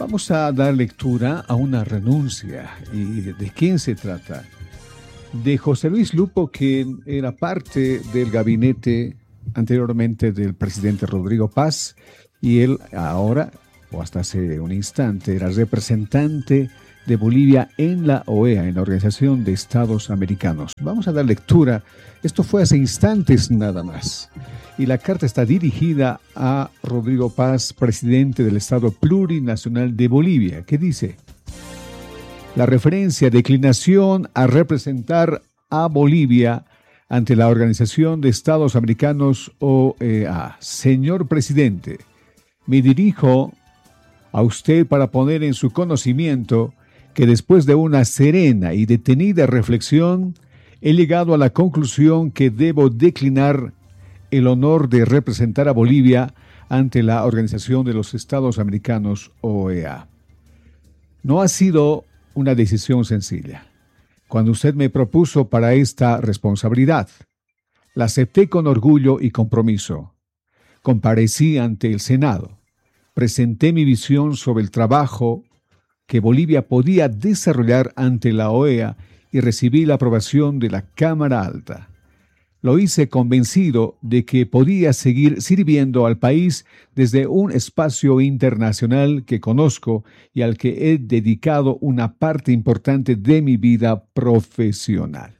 Vamos a dar lectura a una renuncia. ¿Y de quién se trata? De José Luis Lupo, quien era parte del gabinete anteriormente del presidente Rodrigo Paz, y él ahora, o hasta hace un instante, era representante de Bolivia en la OEA, en la Organización de Estados Americanos. Vamos a dar lectura. Esto fue hace instantes nada más. Y la carta está dirigida a Rodrigo Paz, presidente del Estado Plurinacional de Bolivia, que dice: la referencia declinación a representar a Bolivia ante la Organización de Estados Americanos OEA. Señor presidente, me dirijo a usted para poner en su conocimiento que después de una serena y detenida reflexión, he llegado a la conclusión que debo declinar el honor de representar a Bolivia ante la Organización de los Estados Americanos OEA. No ha sido una decisión sencilla. Cuando usted me propuso para esta responsabilidad, la acepté con orgullo y compromiso. Comparecí ante el Senado, presenté mi visión sobre el trabajo que Bolivia podía desarrollar ante la OEA y recibí la aprobación de la Cámara Alta. Lo hice convencido de que podía seguir sirviendo al país desde un espacio internacional que conozco y al que he dedicado una parte importante de mi vida profesional.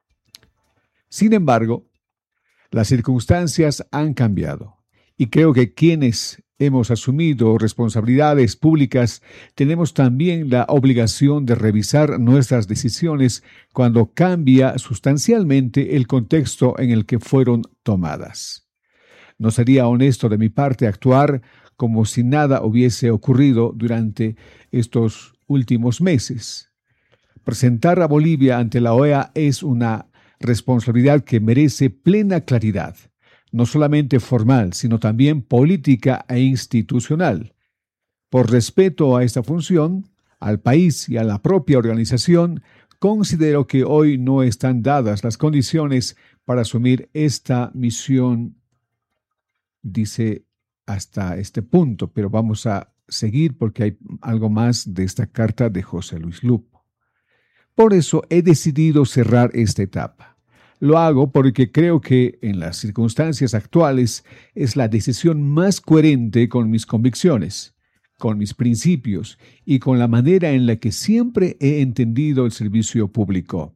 Sin embargo, las circunstancias han cambiado y creo que quienes hemos asumido responsabilidades públicas, tenemos también la obligación de revisar nuestras decisiones cuando cambia sustancialmente el contexto en el que fueron tomadas. No sería honesto de mi parte actuar como si nada hubiese ocurrido durante estos últimos meses. Presentar a Bolivia ante la OEA es una responsabilidad que merece plena claridad, no solamente formal, sino también política e institucional. Por respeto a esta función, al país y a la propia organización, considero que hoy no están dadas las condiciones para asumir esta misión, dice hasta este punto, pero vamos a seguir porque hay algo más de esta carta de José Luis Lupo. Por eso he decidido cerrar esta etapa. Lo hago porque creo que en las circunstancias actuales es la decisión más coherente con mis convicciones, con mis principios y con la manera en la que siempre he entendido el servicio público.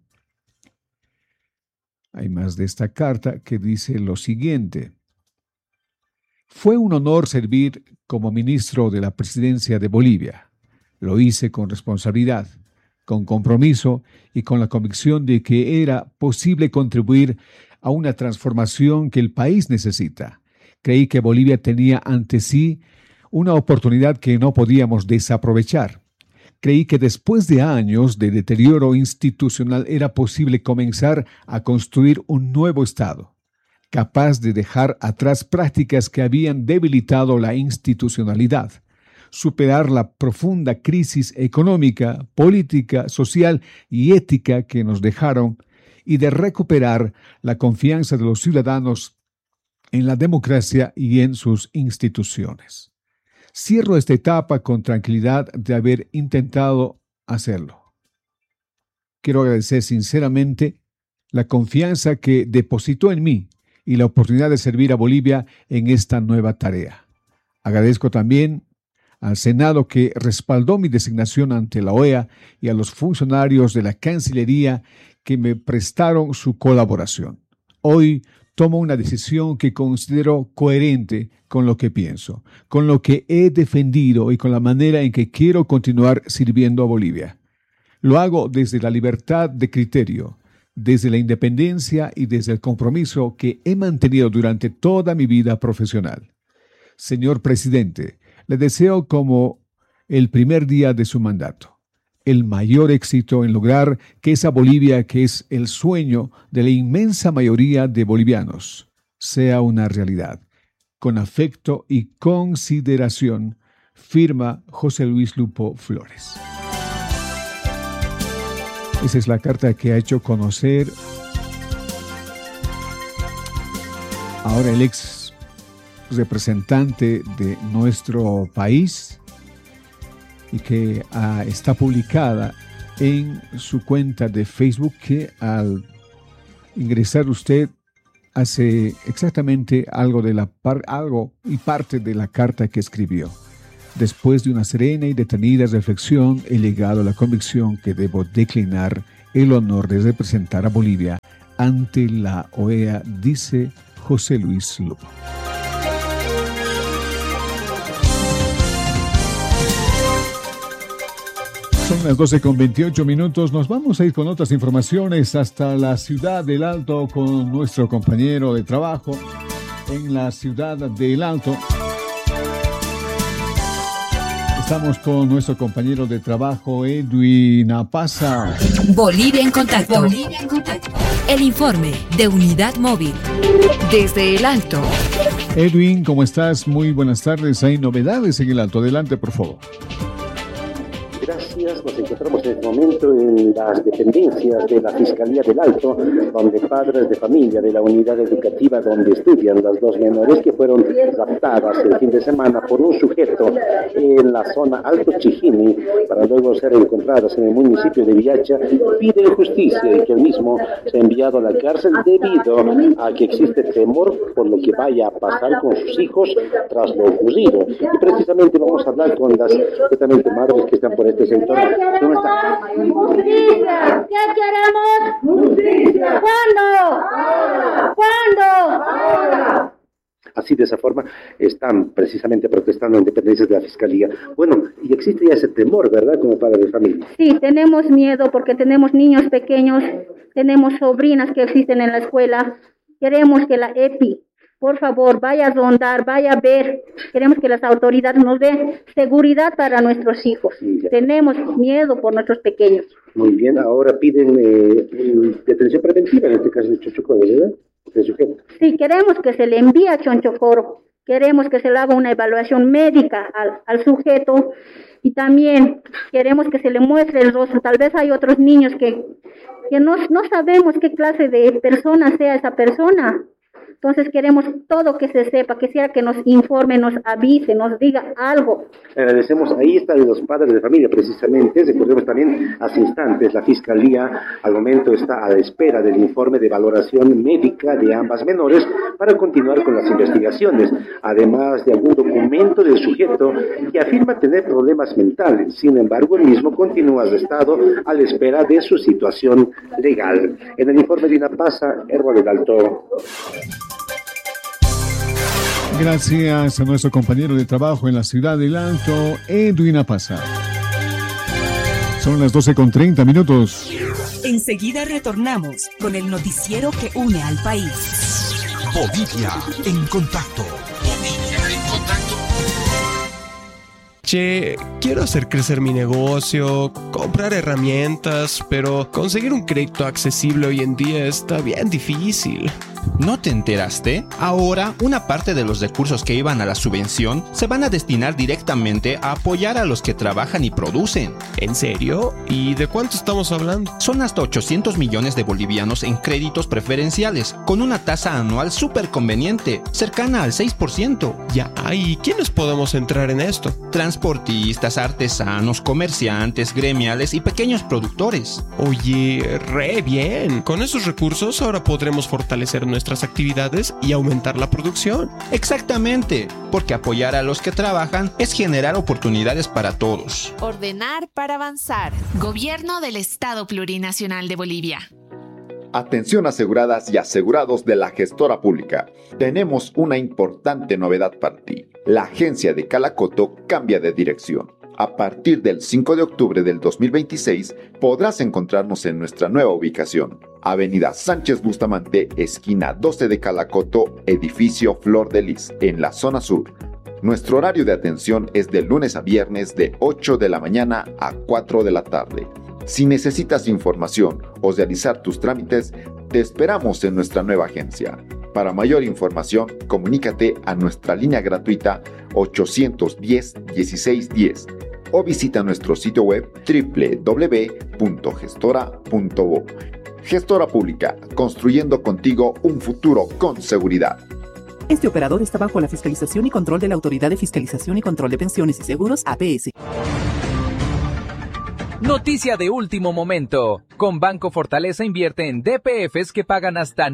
Hay más de esta carta que dice lo siguiente: fue un honor servir como ministro de la presidencia de Bolivia. Lo hice con responsabilidad, con compromiso y con la convicción de que era posible contribuir a una transformación que el país necesita. Creí que Bolivia tenía ante sí una oportunidad que no podíamos desaprovechar. Creí que después de años de deterioro institucional era posible comenzar a construir un nuevo Estado, capaz de dejar atrás prácticas que habían debilitado la institucionalidad, superar la profunda crisis económica, política, social y ética que nos dejaron y de recuperar la confianza de los ciudadanos en la democracia y en sus instituciones. Cierro esta etapa con tranquilidad de haber intentado hacerlo. Quiero agradecer sinceramente la confianza que depositó en mí y la oportunidad de servir a Bolivia en esta nueva tarea. Agradezco también al Senado que respaldó mi designación ante la OEA y a los funcionarios de la Cancillería que me prestaron su colaboración. Hoy tomo una decisión que considero coherente con lo que pienso, con lo que he defendido y con la manera en que quiero continuar sirviendo a Bolivia. Lo hago desde la libertad de criterio, desde la independencia y desde el compromiso que he mantenido durante toda mi vida profesional. Señor presidente, le deseo como el primer día de su mandato el mayor éxito en lograr que esa Bolivia que es el sueño de la inmensa mayoría de bolivianos sea una realidad. Con afecto y consideración, firma José Luis Lupo Flores. Esa es la carta que ha hecho conocer ahora el ex representante de nuestro país y que está publicada en su cuenta de Facebook, que al ingresar usted hace exactamente algo y parte de la carta que escribió. Después de una serena y detenida reflexión, he llegado a la convicción que debo declinar el honor de representar a Bolivia ante la OEA, dice José Luis Lupo. Son las 12:28. Nos vamos a ir con otras informaciones hasta la ciudad del Alto con nuestro compañero de trabajo en la ciudad del Alto. Estamos con nuestro compañero de trabajo, Edwin Apaza. Bolivia en contacto. El informe de Unidad Móvil desde el Alto. Edwin, ¿cómo estás? Muy buenas tardes. Hay novedades en el Alto. Adelante, por favor. Gracias, nos encontramos en este momento en las dependencias de la Fiscalía del Alto, donde padres de familia de la unidad educativa donde estudian las dos menores que fueron raptadas el fin de semana por un sujeto en la zona Alto Chijini para luego ser encontradas en el municipio de Villacha, piden justicia y que el mismo sea enviado a la cárcel debido a que existe temor por lo que vaya a pasar con sus hijos tras lo ocurrido. Y precisamente vamos a hablar con las madres que están por este sector. ¿Cómo está? ¡Justicia! ¿Qué queremos? ¡Justicia! ¿Cuándo? Así, de esa forma, están precisamente protestando en dependencias de la Fiscalía. Bueno, y existe ya ese temor, ¿verdad?, como padre de familia. Sí, tenemos miedo porque tenemos niños pequeños, tenemos sobrinas que existen en la escuela. Queremos que la EPI, por favor, vaya a rondar, vaya a ver. Queremos que las autoridades nos den seguridad para nuestros hijos. Sí, tenemos miedo por nuestros pequeños. Muy bien, ahora piden detención preventiva, en este caso de Chonchocoro, ¿verdad? Sí, queremos que se le envíe a Chonchocoro. Queremos que se le haga una evaluación médica al sujeto. Y también queremos que se le muestre el rostro. Tal vez hay otros niños que no sabemos qué clase de persona sea esa persona. Entonces queremos todo que se sepa, que sea que nos informe, nos avise, nos diga algo. Agradecemos, ahí está de los padres de familia precisamente. Recordemos también hace instantes, la Fiscalía al momento está a la espera del informe de valoración médica de ambas menores para continuar con las investigaciones, además de algún documento del sujeto que afirma tener problemas mentales. Sin embargo, el mismo continúa arrestado a la espera de su situación legal. En el informe de Inapasa, Erwin del Alto. Gracias a nuestro compañero de trabajo en la ciudad del Alto, Edwin Apaza. Son las 12:30. Enseguida retornamos con el noticiero que une al país. Bolivia en contacto. Che, quiero hacer crecer mi negocio, comprar herramientas, pero conseguir un crédito accesible hoy en día está bien difícil. ¿No te enteraste? Ahora, una parte de los recursos que iban a la subvención se van a destinar directamente a apoyar a los que trabajan y producen. ¿En serio? ¿Y de cuánto estamos hablando? Son hasta 800 millones de bolivianos en créditos preferenciales, con una tasa anual súper conveniente, cercana al 6%. Ya, ¿y quiénes podemos entrar en esto? Transportistas, artesanos, comerciantes, gremiales y pequeños productores. Oye, re bien. Con esos recursos ahora podremos fortalecer nuestras actividades y aumentar la producción. Exactamente, porque apoyar a los que trabajan es generar oportunidades para todos. Ordenar para avanzar. Gobierno del Estado Plurinacional de Bolivia. Atención aseguradas y asegurados de la gestora pública. Tenemos una importante novedad para ti. La agencia de Calacoto cambia de dirección. A partir del 5 de octubre del 2026 podrás encontrarnos en nuestra nueva ubicación. Avenida Sánchez Bustamante, esquina 12 de Calacoto, edificio Flor de Lis, en la zona sur. Nuestro horario de atención es de lunes a viernes de 8 de la mañana a 4 de la tarde. Si necesitas información o realizar tus trámites, te esperamos en nuestra nueva agencia. Para mayor información, comunícate a nuestra línea gratuita 810-1610 o visita nuestro sitio web www.gestora.bo. Gestora Pública, construyendo contigo un futuro con seguridad. Este operador está bajo la fiscalización y control de la Autoridad de Fiscalización y Control de Pensiones y Seguros, APS. Noticia de último momento. Con Banco Fortaleza invierte en DPFs que pagan hasta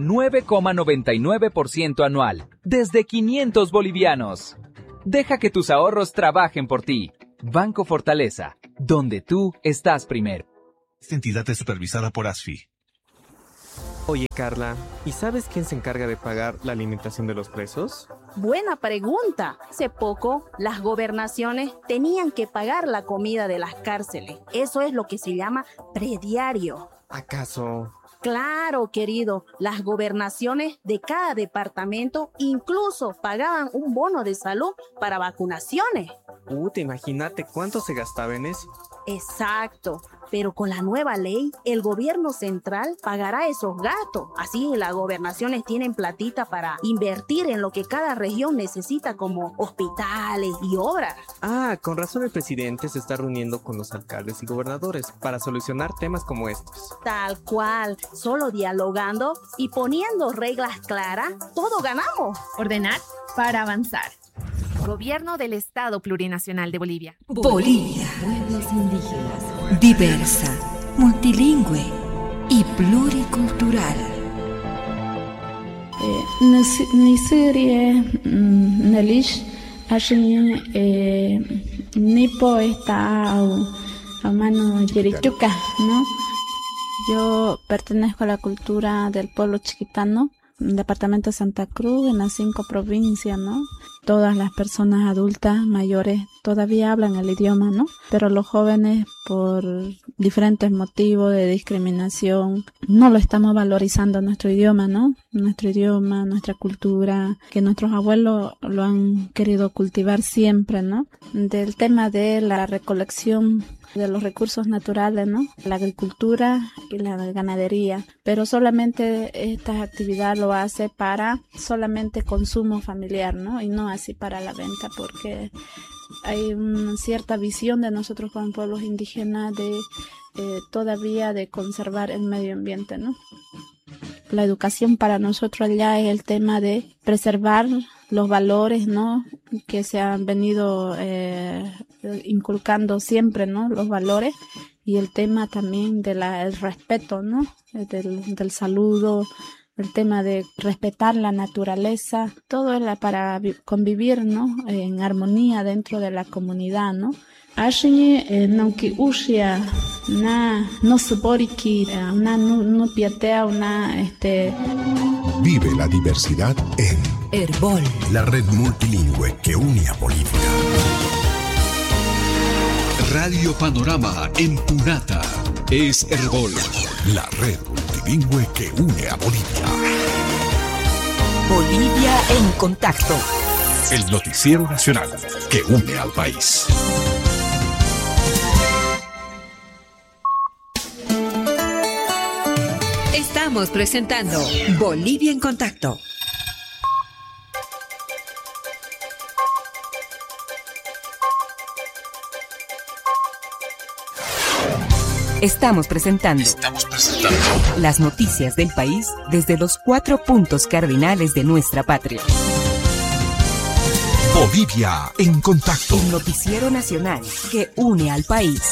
9,99% anual, desde 500 bolivianos. Deja que tus ahorros trabajen por ti. Banco Fortaleza, donde tú estás primero. Esta entidad es supervisada por ASFI. Oye, Carla, ¿y sabes quién se encarga de pagar la alimentación de los presos? Buena pregunta. Hace poco, las gobernaciones tenían que pagar la comida de las cárceles. Eso es lo que se llama prediario. ¿Acaso? Claro, querido. Las gobernaciones de cada departamento incluso pagaban un bono de salud para vacunaciones. Imagínate cuánto se gastaba en eso. Exacto. Pero con la nueva ley, el gobierno central pagará esos gastos. Así las gobernaciones tienen platita para invertir en lo que cada región necesita, como hospitales y obras. Con razón el presidente se está reuniendo con los alcaldes y gobernadores para solucionar temas como estos. Tal cual. Solo dialogando y poniendo reglas claras, todos ganamos. Ordenar para avanzar. Gobierno del Estado Plurinacional de Bolivia. Bolivia. Pueblos indígenas. Diversa, multilingüe y pluricultural. Nisirie Nelish Ashin Nipo está a mano Yerichuca, ¿no? Yo pertenezco a la cultura del pueblo chiquitano, el departamento de Santa Cruz, en las 5 provincias, ¿no? Todas las personas adultas, mayores, todavía hablan el idioma, ¿no? Pero los jóvenes, por diferentes motivos de discriminación, no lo estamos valorizando nuestro idioma, ¿no? Nuestro idioma, nuestra cultura, que nuestros abuelos lo han querido cultivar siempre, ¿no? Del tema de la recolección de los recursos naturales, ¿no? La agricultura y la ganadería, pero solamente esta actividad lo hace para solamente consumo familiar, ¿no? Y no así para la venta, porque hay una cierta visión de nosotros como pueblos indígenas de todavía de conservar el medio ambiente, ¿no? La educación para nosotros allá es el tema de preservar los valores, ¿no? Que se han venido inculcando siempre, ¿no? Los valores, y el tema también del respeto, ¿no? Del saludo, el tema de respetar la naturaleza, todo es para convivir, ¿no? En armonía dentro de la comunidad, ¿no? Ashiñe nonki ushia na no suboriki una no piatea una Vive la diversidad en Herbol, la red multilingüe que une a Bolivia. Radio Panorama en Punata es Herbol, la red multilingüe que une a Bolivia. Bolivia en contacto. El noticiero nacional que une al país. Estamos presentando Bolivia en contacto. Estamos presentando las noticias del país desde los 4 puntos cardinales de nuestra patria. Bolivia en contacto. El noticiero nacional que une al país.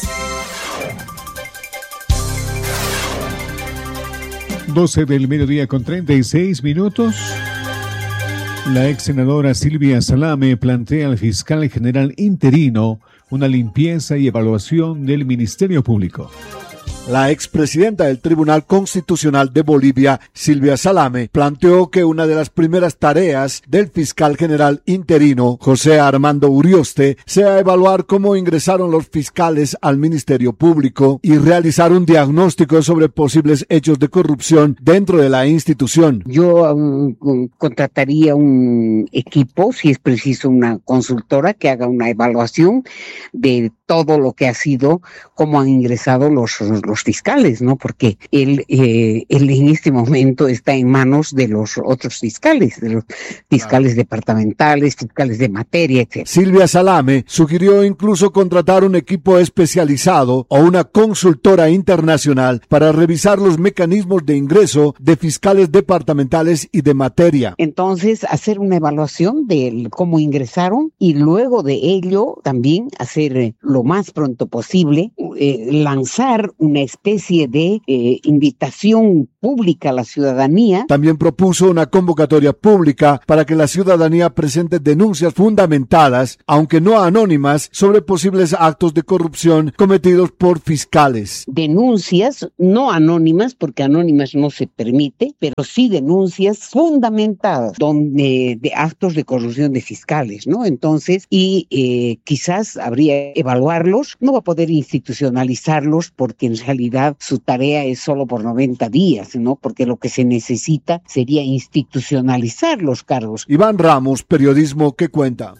12 del mediodía con 36 minutos. La ex senadora Silvia Salame plantea al fiscal general interino una limpieza y evaluación del Ministerio Público. La expresidenta del Tribunal Constitucional de Bolivia, Silvia Salame, planteó que una de las primeras tareas del fiscal general interino, José Armando Urioste, sea evaluar cómo ingresaron los fiscales al Ministerio Público y realizar un diagnóstico sobre posibles hechos de corrupción dentro de la institución. Yo contrataría un equipo, si es preciso una consultora, que haga una evaluación de todo lo que ha sido, cómo han ingresado los los fiscales, ¿no? Porque él en este momento está en manos de los otros fiscales, de los fiscales departamentales, fiscales de materia, etc. Silvia Salame sugirió incluso contratar un equipo especializado o una consultora internacional para revisar los mecanismos de ingreso de fiscales departamentales y de materia. Entonces, hacer una evaluación de cómo ingresaron y luego de ello también hacer lo más pronto posible, lanzar una especie de invitación pública a la ciudadanía. También propuso una convocatoria pública para que la ciudadanía presente denuncias fundamentadas, aunque no anónimas, sobre posibles actos de corrupción cometidos por fiscales. Denuncias no anónimas, porque anónimas no se permite, pero sí denuncias fundamentadas de actos de corrupción de fiscales, ¿no? Entonces, quizás habría que evaluarlos, no va a poder institucionalizarlos porque en realidad su tarea es solo por 90 días, ¿no? Porque lo que se necesita sería institucionalizar los cargos. Iván Ramos, Periodismo que Cuenta.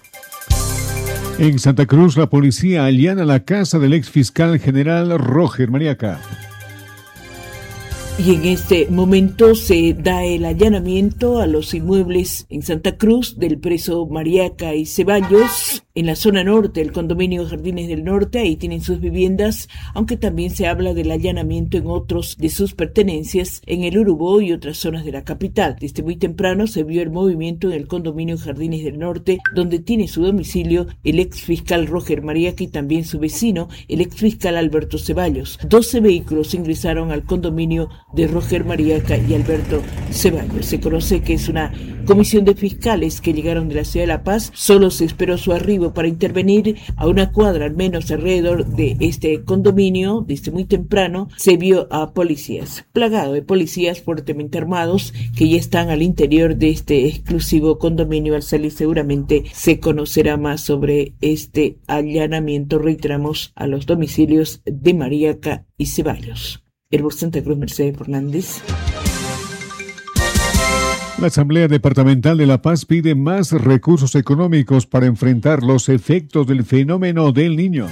En Santa Cruz, la policía allana la casa del ex fiscal general Roger Mariaca. Y en este momento se da el allanamiento a los inmuebles en Santa Cruz del preso Mariaca y Ceballos, en la zona norte, el condominio Jardines del Norte. Ahí tienen sus viviendas, aunque también se habla del allanamiento en otros de sus pertenencias en el Urubó y otras zonas de la capital. Desde muy temprano se vio el movimiento en el condominio Jardines del Norte, donde tiene su domicilio el ex fiscal Roger Mariaca y también su vecino, el ex fiscal Alberto Ceballos. 12 vehículos ingresaron al condominio de Roger Mariaca y Alberto Ceballos. Se conoce que es una comisión de fiscales que llegaron de la ciudad de La Paz. Solo se esperó su arribo para intervenir. A una cuadra al menos alrededor de este condominio, desde muy temprano, se vio a policías, plagado de policías fuertemente armados que ya están al interior de este exclusivo condominio. Al salir seguramente se conocerá más sobre este allanamiento, reiteramos, a los domicilios de Mariaca y Ceballos. Herbor Santa Cruz, Mercedes Fernández. La Asamblea Departamental de La Paz pide más recursos económicos para enfrentar los efectos del fenómeno del Niño.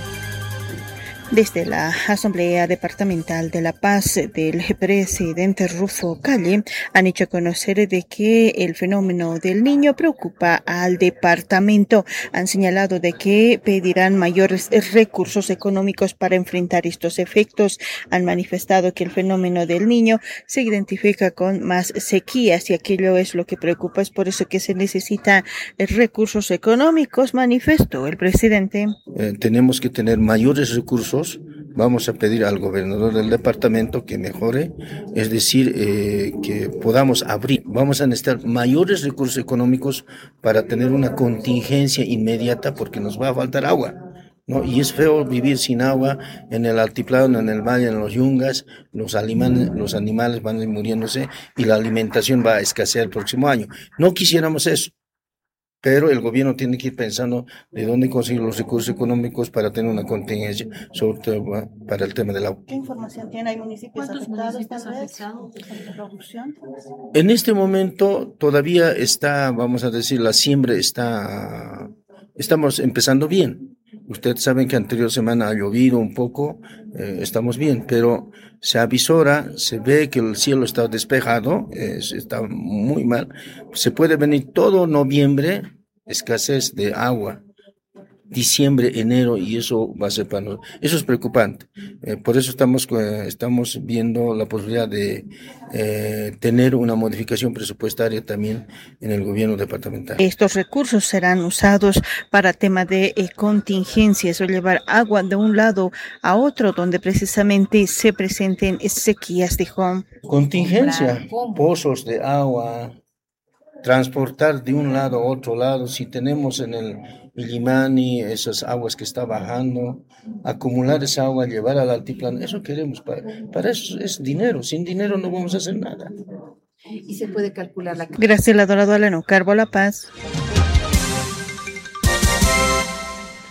Desde la Asamblea Departamental de La Paz del presidente Rufo Calle han hecho conocer de que el fenómeno del Niño preocupa al departamento. Han señalado de que pedirán mayores recursos económicos para enfrentar estos efectos. Han manifestado que el fenómeno del Niño se identifica con más sequías y aquello es lo que preocupa. Es por eso que se necesitan recursos económicos, manifestó el presidente. Tenemos que tener mayores recursos. Vamos a pedir al gobernador del departamento que mejore, es decir, que podamos abrir. Vamos a necesitar mayores recursos económicos para tener una contingencia inmediata porque nos va a faltar agua, ¿no? Y es feo vivir sin agua en el altiplano, en el valle, en los yungas. Los animales van a ir muriéndose y la alimentación va a escasear el próximo año. No quisiéramos eso. Pero el gobierno tiene que ir pensando de dónde conseguir los recursos económicos para tener una contingencia, sobre todo para el tema del agua. ¿Qué información tiene? ¿Hay municipios afectados por la producción? En este momento todavía está, vamos a decir, la siembra estamos empezando bien. Ustedes saben que anterior semana ha llovido un poco, estamos bien, pero se avisora, se ve que el cielo está despejado, está muy mal. Se puede venir todo noviembre, escasez de agua, diciembre, enero, y eso va a ser para nosotros. Eso es preocupante. Por eso estamos viendo la posibilidad de tener una modificación presupuestaria también en el gobierno departamental. Estos recursos serán usados para tema de contingencias o llevar agua de un lado a otro donde precisamente se presenten sequías, dijo. Contingencia, pozos de agua, transportar de un lado a otro lado. Si tenemos en el Illimani esas aguas que está bajando, acumular esa agua, llevar al altiplano, eso queremos. Para eso es dinero. Sin dinero no vamos a hacer nada. Y se puede calcular la... Graciela Dorado, Alano Carbo, La Paz.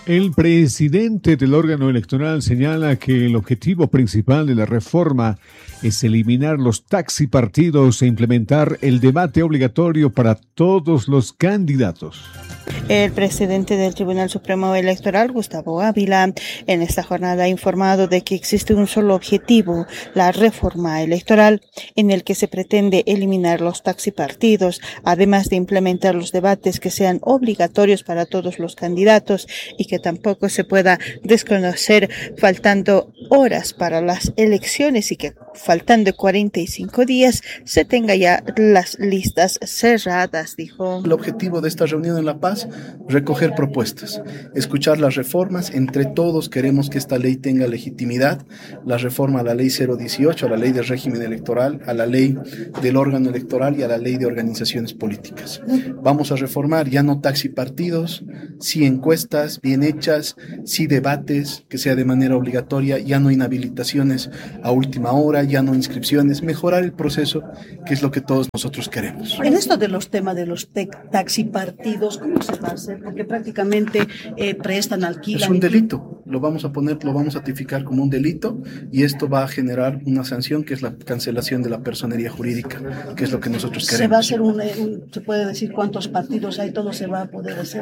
El presidente del órgano electoral señala que el objetivo principal de la reforma es eliminar los taxipartidos e implementar el debate obligatorio para todos los candidatos. El presidente del Tribunal Supremo Electoral, Gustavo Ávila, en esta jornada ha informado de que existe un solo objetivo, la reforma electoral, en el que se pretende eliminar los taxipartidos, además de implementar los debates que sean obligatorios para todos los candidatos y que tampoco se pueda desconocer faltando horas para las elecciones y que faltando 45 días se tenga ya las listas cerradas, dijo. El objetivo de esta reunión en La Paz, recoger propuestas, escuchar las reformas. Entre todos queremos que esta ley tenga legitimidad, la reforma a la ley 018, a la ley del régimen electoral, a la ley del órgano electoral y a la ley de organizaciones políticas. Vamos a reformar ya no taxipartidos, sí encuestas bien hechas, sí debates que sea de manera obligatoria, ya no inhabilitaciones a última hora, ya no inscripciones, mejorar el proceso, que es lo que todos nosotros queremos. En esto de los temas de los taxipartidos, ¿cómo se va a hacer? Porque prácticamente prestan, alquilan. Es un delito, lo vamos a tipificar como un delito y esto va a generar una sanción que es la cancelación de la personería jurídica, que es lo que nosotros queremos. Se va a hacer se puede decir cuántos partidos hay, todo se va a poder hacer.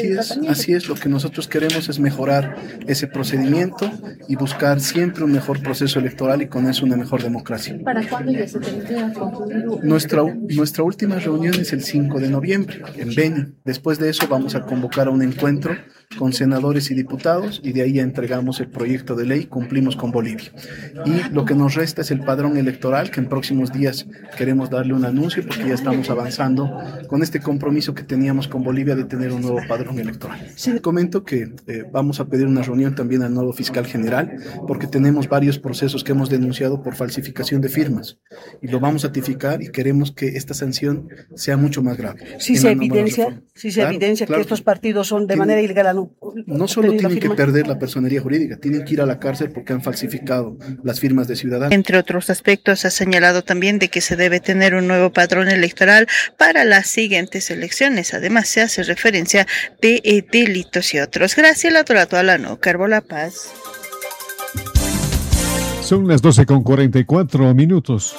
Así es, lo que nosotros queremos es mejorar ese procedimiento y buscar siempre un mejor proceso electoral y con eso una mejor democracia. ¿Para cuándo ya se tendría concluido? Nuestra última reunión es el 5 de noviembre en Beni. Después de eso vamos a convocar a un encuentro con senadores y diputados y de ahí ya entregamos el proyecto de ley, cumplimos con Bolivia. Y lo que nos resta es el padrón electoral, que en próximos días queremos darle un anuncio porque ya estamos avanzando con este compromiso que teníamos con Bolivia de tener un nuevo padrón electoral. Sí, comento que vamos a pedir una reunión también al nuevo fiscal general porque tenemos varios procesos que hemos denunciado por falsificación de firmas y lo vamos a tipificar y queremos que esta sanción sea mucho más grave. Si se evidencia que estos partidos son de manera ilegal. No solo tienen que perder la personería jurídica, tienen que ir a la cárcel porque han falsificado las firmas de ciudadanos. Entre otros aspectos, ha señalado también de que se debe tener un nuevo padrón electoral para las siguientes elecciones. Además, se hace referencia de delitos y otros. Graciela Tolatolano, Carbo La Paz. Son las 12:44.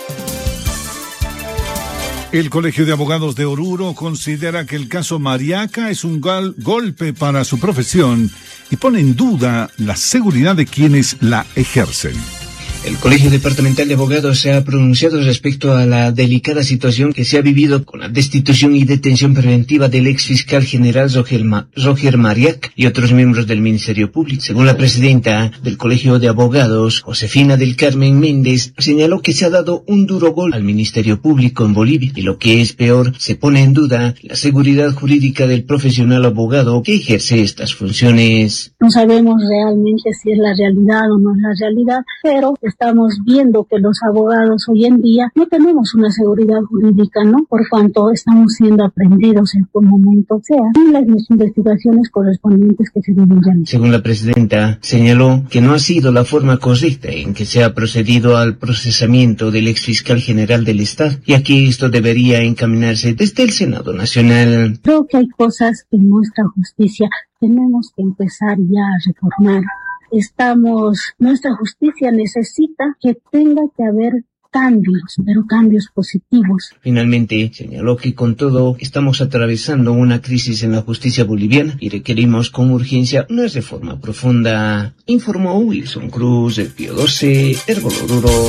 El Colegio de Abogados de Oruro considera que el caso Mariaca es un golpe para su profesión y pone en duda la seguridad de quienes la ejercen. El Colegio Departamental de Abogados se ha pronunciado respecto a la delicada situación que se ha vivido con la destitución y detención preventiva del ex fiscal general Roger Mariac y otros miembros del Ministerio Público. Según la presidenta del Colegio de Abogados, Josefina del Carmen Méndez, señaló que se ha dado un duro golpe al Ministerio Público en Bolivia y lo que es peor, se pone en duda la seguridad jurídica del profesional abogado que ejerce estas funciones. No sabemos realmente si es la realidad o no es la realidad, pero estamos viendo que los abogados hoy en día no tenemos una seguridad jurídica, ¿no? Por cuanto estamos siendo aprendidos en algún momento, y las investigaciones correspondientes que se deben realizar. Según la presidenta, señaló que no ha sido la forma correcta en que se ha procedido al procesamiento del ex fiscal general del Estado, ya que esto debería encaminarse desde el Senado Nacional. Creo que hay cosas que en nuestra justicia tenemos que empezar ya a reformar. Nuestra justicia necesita que tenga que haber cambios, pero cambios positivos. Finalmente, señaló que con todo estamos atravesando una crisis en la justicia boliviana y requerimos con urgencia una reforma profunda, informó Wilson Cruz, del Pío 12, Herbol Oruro.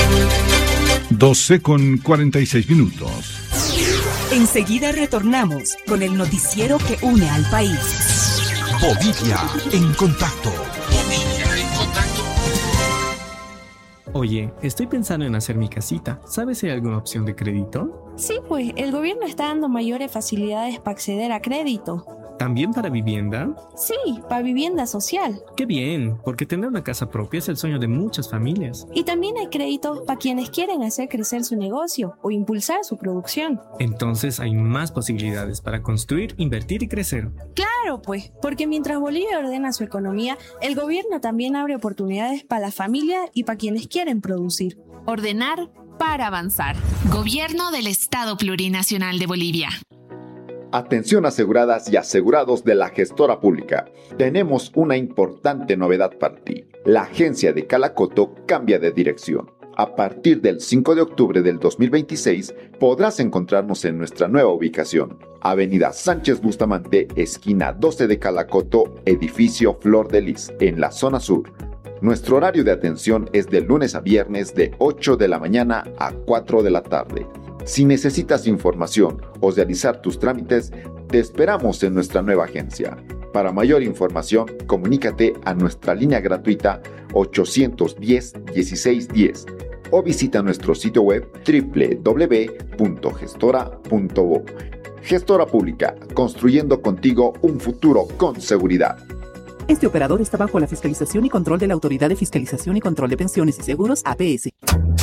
12:46. Enseguida retornamos con el noticiero que une al país. Bolivia en contacto. Oye, estoy pensando en hacer mi casita. ¿Sabes si hay alguna opción de crédito? Sí, pues el gobierno está dando mayores facilidades para acceder a crédito. ¿También para vivienda? Sí, para vivienda social. ¡Qué bien! Porque tener una casa propia es el sueño de muchas familias. Y también hay crédito para quienes quieren hacer crecer su negocio o impulsar su producción. Entonces hay más posibilidades para construir, invertir y crecer. Claro, pues, porque mientras Bolivia ordena su economía, el gobierno también abre oportunidades para la familia y para quienes quieren producir. Ordenar para avanzar. Gobierno del Estado Plurinacional de Bolivia. Atención aseguradas y asegurados de la gestora pública. Tenemos una importante novedad para ti. La agencia de Calacoto cambia de dirección. A partir del 5 de octubre del 2026 podrás encontrarnos en nuestra nueva ubicación. Avenida Sánchez Bustamante, esquina 12 de Calacoto, edificio Flor de Lis, en la zona sur. Nuestro horario de atención es de lunes a viernes de 8 de la mañana a 4 de la tarde. Si necesitas información o realizar tus trámites, te esperamos en nuestra nueva agencia. Para mayor información, comunícate a nuestra línea gratuita 810-1610 o visita nuestro sitio web www.gestora.bo. Gestora Pública, construyendo contigo un futuro con seguridad. Este operador está bajo la fiscalización y control de la Autoridad de Fiscalización y Control de Pensiones y Seguros, APS.